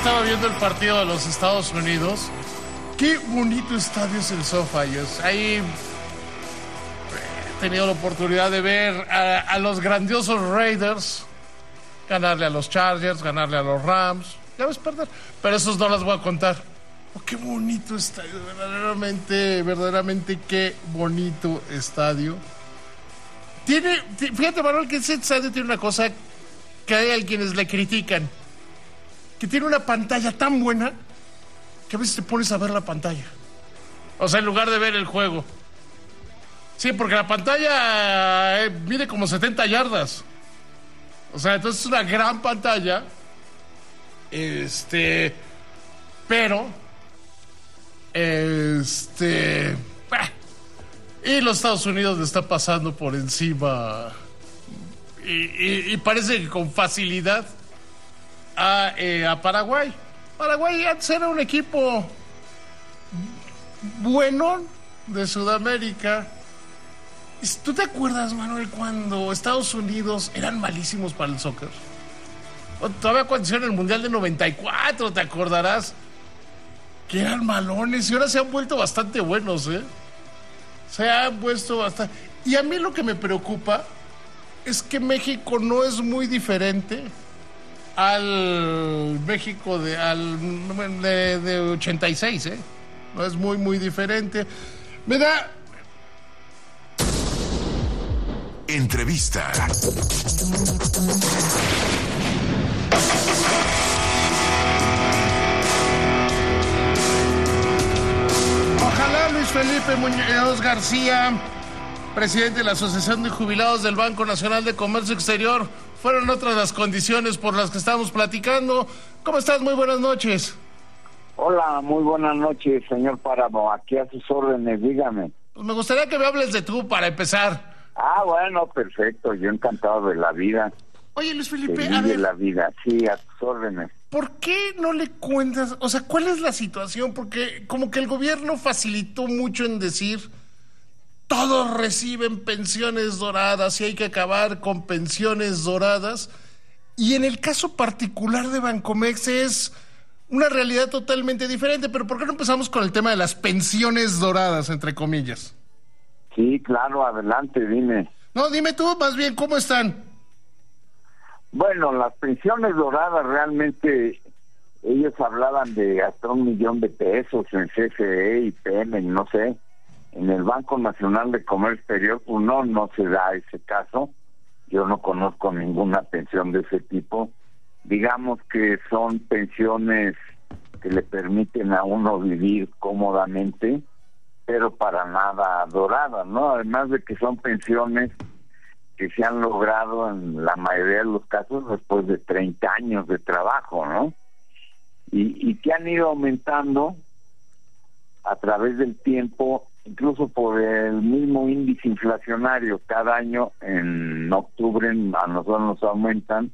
estaba viendo el partido de los Estados Unidos. Qué bonito estadio es el SoFi. Ahí he tenido la oportunidad de ver a los grandiosos Raiders ganarle a los Chargers, ganarle a los Rams. Ya ves perder, pero esos no las voy a contar. Oh, qué bonito estadio, verdaderamente qué bonito estadio. Fíjate, Manuel, que ese estadio tiene una cosa que hay a quienes le critican, que tiene una pantalla tan buena que a veces te pones a ver la pantalla. O sea, en lugar de ver el juego. Sí, porque la pantalla mide como 70 yardas. O sea, entonces es una gran pantalla. Pero y los Estados Unidos le está pasando por encima y parece que con facilidad a Paraguay. Paraguay antes era un equipo bueno de Sudamérica. ¿Tú te acuerdas, Manuel, cuando Estados Unidos eran malísimos para el soccer? Todavía cuando hicieron el Mundial de 94, te acordarás que eran malones y ahora se han vuelto bastante buenos, se han puesto bastante. Y a mí lo que me preocupa es que México no es muy diferente al México de 86, no es muy diferente. Me da entrevista. Ojalá Luis Felipe Muñoz García, presidente de la Asociación de Jubilados del Banco Nacional de Comercio Exterior, fueron otras las condiciones por las que estamos platicando. ¿Cómo estás? Muy buenas noches. Hola, muy buenas noches, señor Páramo. Aquí a sus órdenes, dígame. Pues me gustaría que me hables de tú para empezar. Bueno, perfecto. Yo encantado de la vida. Oye, Luis Felipe, a ver, la vida, sí, a tus órdenes. ¿Por qué no le cuentas? O sea, ¿cuál es la situación? Porque como que el gobierno facilitó mucho en decir todos reciben pensiones doradas y hay que acabar con pensiones doradas. Y en el caso particular de Bancomex es una realidad totalmente diferente. Pero ¿por qué no empezamos con el tema de las pensiones doradas, entre comillas? Sí, claro, adelante, dime. No, dime tú más bien, ¿cómo están? Bueno, las pensiones doradas realmente, ellos hablaban de hasta 1 millón de pesos en CFE y PM, no sé. En el Banco Nacional de Comercio Exterior, pues no se da ese caso. Yo no conozco ninguna pensión de ese tipo. Digamos que son pensiones que le permiten a uno vivir cómodamente, pero para nada doradas, ¿no? Además de que son pensiones que se han logrado en la mayoría de los casos después de 30 años de trabajo, ¿no? Y que han ido aumentando a través del tiempo, incluso por el mismo índice inflacionario. Cada año en octubre a nosotros nos aumentan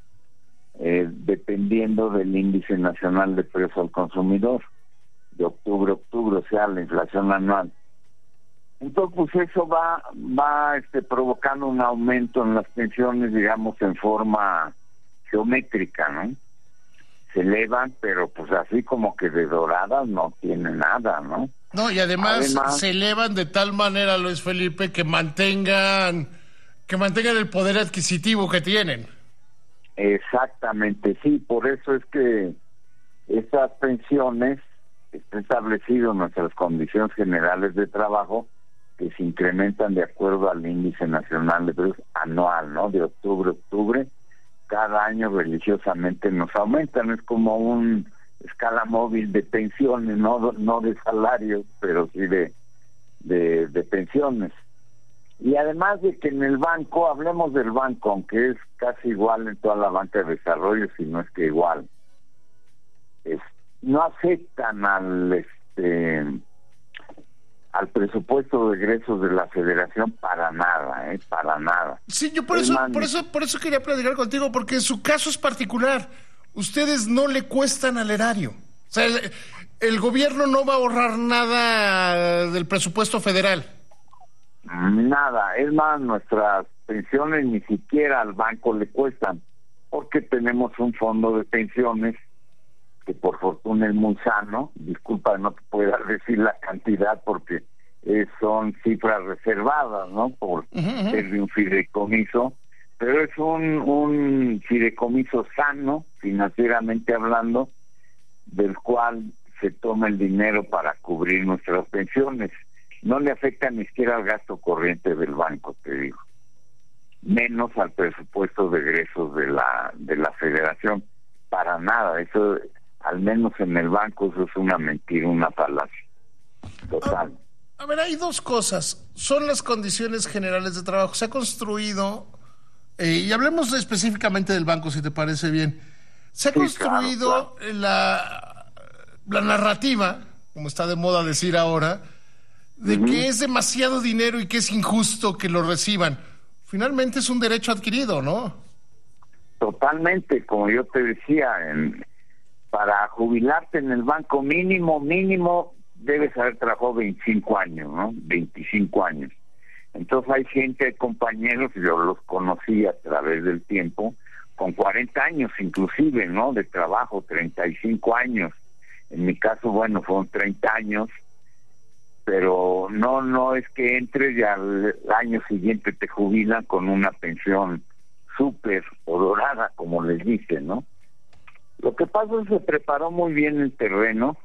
dependiendo del índice nacional de precios al consumidor de octubre, o sea, la inflación anual. Entonces, pues eso va provocando un aumento en las pensiones, digamos, en forma geométrica, ¿no? Se elevan, pero pues así como que de doradas no tiene nada, ¿no? No, y además se elevan de tal manera, Luis Felipe, que mantengan el poder adquisitivo que tienen. Exactamente, sí, por eso es que estas pensiones está establecido en nuestras condiciones generales de trabajo que se incrementan de acuerdo al índice nacional de precios anual, ¿no? De octubre a octubre, cada año religiosamente nos aumentan. Es como un escala móvil de pensiones, no de salarios, pero sí de pensiones. Y además de que en el banco, hablemos del banco, aunque es casi igual en toda la banca de desarrollo, si no es que igual, no afectan al presupuesto de egresos de la Federación para nada, para nada. Sí, yo por eso quería platicar contigo, porque su caso es particular. Ustedes no le cuestan al erario. O sea, el gobierno no va a ahorrar nada del presupuesto federal. Nada, es más, nuestras pensiones ni siquiera al banco le cuestan, porque tenemos un fondo de pensiones que por fortuna es muy sano. Disculpa, no te puedo decir la cantidad porque son cifras reservadas, ¿no? Por ser de un fideicomiso, pero es un fideicomiso sano, financieramente hablando, del cual se toma el dinero para cubrir nuestras pensiones. No le afecta ni siquiera al gasto corriente del banco, te digo, menos al presupuesto de egresos de la federación. Para nada, eso, al menos en el banco, eso es una mentira, una falacia total. A ver, hay dos cosas. Son las condiciones generales de trabajo. Se ha construido, y hablemos específicamente del banco, si te parece bien. Se ha construido, claro. La narrativa, como está de moda decir ahora, de que es demasiado dinero y que es injusto que lo reciban. Finalmente es un derecho adquirido, ¿no? Totalmente, como yo te decía, para jubilarte en el banco mínimo debes haber trabajado 25 años, ¿no? 25 años. Entonces hay gente, hay compañeros, yo los conocí a través del tiempo, con 40 años inclusive, ¿no? De trabajo, 35 años. En mi caso, bueno, fueron 30 años, pero no es que entres y al año siguiente te jubilan con una pensión súper o dorada, como les dicen, ¿no? Lo que pasa es que se preparó muy bien el terreno,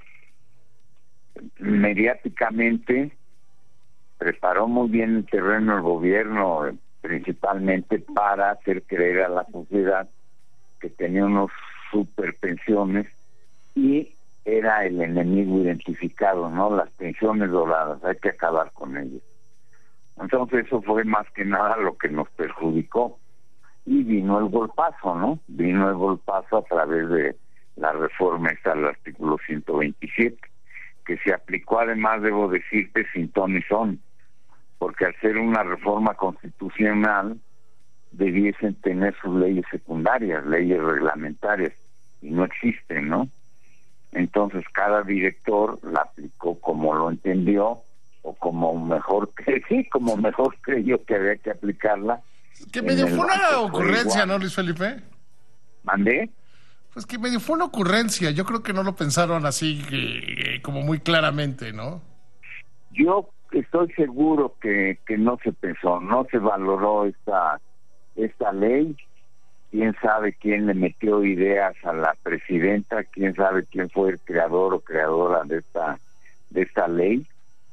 mediáticamente, preparó muy bien el terreno el gobierno, principalmente para hacer creer a la sociedad que tenía unos super pensiones y era el enemigo identificado, ¿no? Las pensiones doradas, hay que acabar con ellas. Entonces eso fue más que nada lo que nos perjudicó. Y vino el golpazo, ¿no? Vino el golpazo a través de la reforma esta del artículo 127, que se aplicó además, debo decirte, sin ton ni son, porque al ser una reforma constitucional debiesen tener sus leyes secundarias, leyes reglamentarias, y no existen, ¿no? Entonces cada director la aplicó como lo entendió, o como mejor creyó que había que aplicarla. Que medio fue una ocurrencia, ¿no, Luis Felipe? ¿Mandé? Pues que medio fue una ocurrencia. Yo creo que no lo pensaron así como muy claramente, ¿no? Yo estoy seguro que no se pensó, no se valoró esta ley. Quién sabe quién le metió ideas a la presidenta, quién sabe quién fue el creador o creadora de esta ley.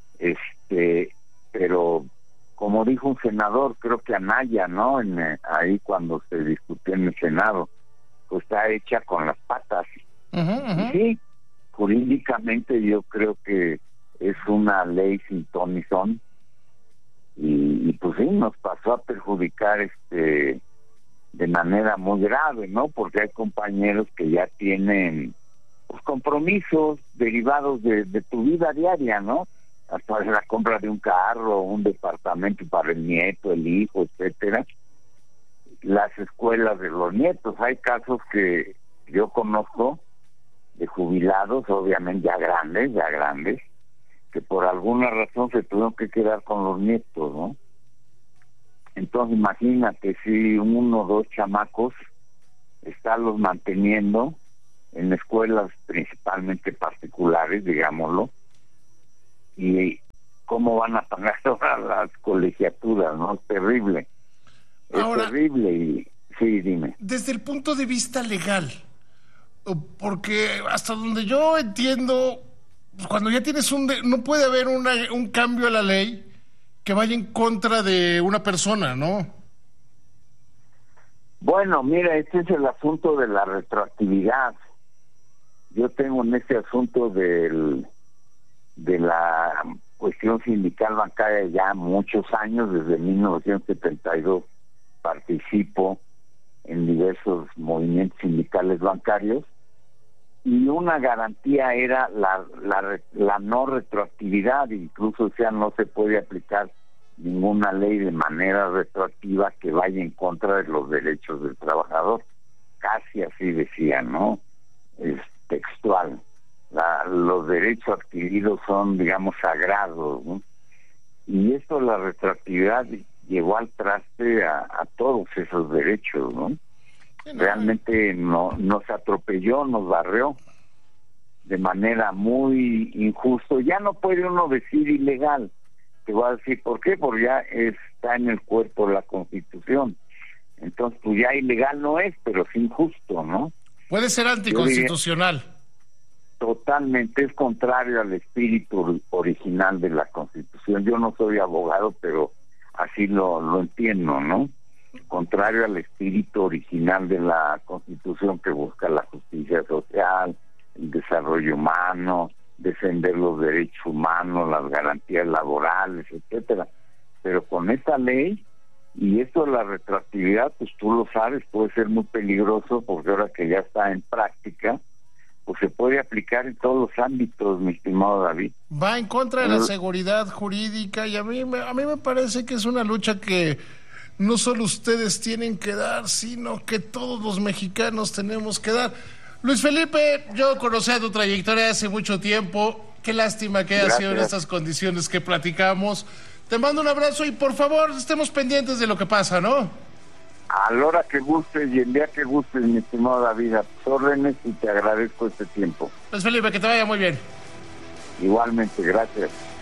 Pero como dijo un senador, creo que Anaya, ¿no? Ahí cuando se discutió en el Senado, pues está hecha con las patas. Y sí, jurídicamente yo creo que es una ley sin ton ni son, y pues sí, nos pasó a perjudicar de manera muy grave, ¿no? Porque hay compañeros que ya tienen pues compromisos derivados de tu vida diaria, ¿no? Hasta la compra de un carro, un departamento para el nieto, el hijo, etcétera. Las escuelas de los nietos. Hay casos que yo conozco de jubilados, obviamente ya grandes, que por alguna razón se tuvieron que quedar con los nietos, ¿no? Entonces imagínate si uno o dos chamacos están los manteniendo en escuelas principalmente particulares, digámoslo, y cómo van a pagar ahora las colegiaturas, ¿no? Es terrible. Ahora, terrible. Y sí, dime. Desde el punto de vista legal, porque hasta donde yo entiendo, cuando ya tienes no puede haber un cambio a la ley que vaya en contra de una persona, ¿no? Bueno, mira, este es el asunto de la retroactividad. Yo tengo en este asunto de la cuestión sindical bancaria ya muchos años, desde 1972 participo en diversos movimientos sindicales bancarios, y una garantía era la no retroactividad. Incluso, o sea, no se puede aplicar ninguna ley de manera retroactiva que vaya en contra de los derechos del trabajador. Casi así decía, ¿no? Es textual. Los derechos adquiridos son, digamos, sagrados, ¿no? Y esto, la retroactividad, llevó al traste a todos esos derechos, ¿no? Realmente nos atropelló, nos barrió de manera muy injusta. Ya no puede uno decir ilegal. Te voy a decir por qué, porque ya está en el cuerpo de la Constitución. Entonces, pues ya ilegal no es, pero es injusto, ¿no? Puede ser anticonstitucional. Totalmente, es contrario al espíritu original de la Constitución. Yo no soy abogado, pero así lo entiendo, ¿no? Contrario al espíritu original de la Constitución, que busca la justicia social, el desarrollo humano, defender los derechos humanos, las garantías laborales, etcétera. Pero con esta ley y esto de la retroactividad, pues tú lo sabes, puede ser muy peligroso, porque ahora que ya está en práctica, pues se puede aplicar en todos los ámbitos, mi estimado David. Va en contra de la seguridad jurídica, y a mí me parece que es una lucha que no solo ustedes tienen que dar, sino que todos los mexicanos tenemos que dar. Luis Felipe, yo conocía tu trayectoria hace mucho tiempo. Qué lástima que haya sido en estas condiciones que platicamos. Te mando un abrazo y por favor estemos pendientes de lo que pasa, ¿no? A la hora que gustes y el día que gustes, mi estimado David, a tus órdenes, y te agradezco este tiempo. Luis Felipe, que te vaya muy bien. Igualmente, gracias.